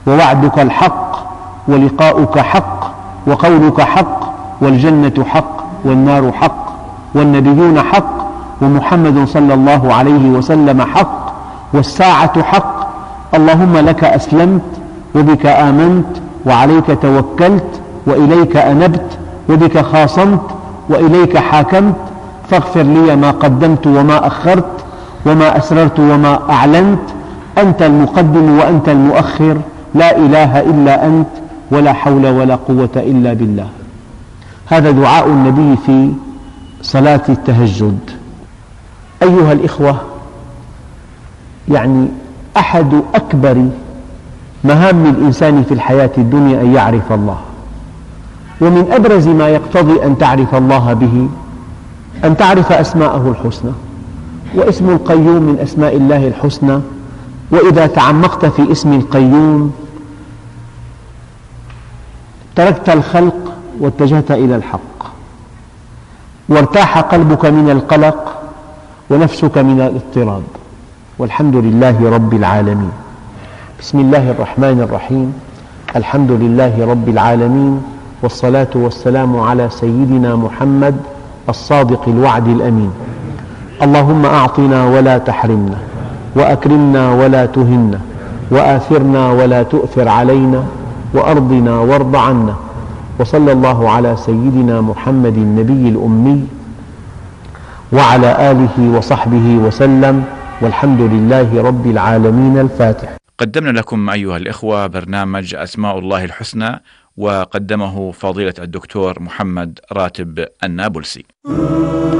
ووعدك الحق، ولقاؤك حق، وقولك حق، والجنة حق، والنار حق، والنبيون حق، ومحمد صلى الله عليه وسلم حق، والساعة حق. اللهم لك أسلمت، وبك آمنت، وعليك توكلت، وإليك أنبت، وبك خاصمت، وإليك حاكمت. فاغفر لي ما قدمت وما أخرت، وما أسررت وما أعلنت. أنت المقدم وأنت المؤخر، لا إله إلا أنت، ولا حول ولا قوة إلا بالله. هذا دعاء النبي في صلاة التهجد. أيها الإخوة، أحد أكبر مهام الإنسان في الحياة الدنيا أن يعرف الله، ومن أبرز ما يقتضي أن تعرف الله به أن تعرف أسماءه الحسنى، واسم القيوم من أسماء الله الحسنى. وإذا تعمقت في اسم القيوم تركت الخلق واتجهت إلى الحق، وارتاح قلبك من القلق ونفسك من الاضطراب، والحمد لله رب العالمين. بسم الله الرحمن الرحيم. الحمد لله رب العالمين، والصلاة والسلام على سيدنا محمد الصادق الوعد الأمين. اللهم أعطنا ولا تحرمنا، وأكرمنا ولا تهنا، وآثرنا ولا تؤثر علينا، وأرضنا وارض عنا. وصلى الله على سيدنا محمد النبي الأمي وعلى آله وصحبه وسلم، والحمد لله رب العالمين. الفاتح. قدمنا لكم أيها الإخوة برنامج أسماء الله الحسنى، وقدمه فضيلة الدكتور محمد راتب النابلسي.